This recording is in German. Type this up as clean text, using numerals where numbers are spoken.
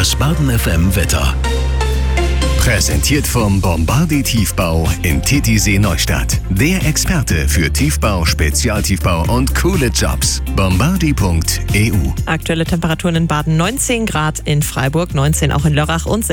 Das Baden FM Wetter. Präsentiert vom Bombardier Tiefbau in Titisee Neustadt. Der Experte für Tiefbau, Spezialtiefbau und coole Jobs. Bombardier.eu. Aktuelle Temperaturen in Baden 19 Grad, in Freiburg 19 auch in Lörrach und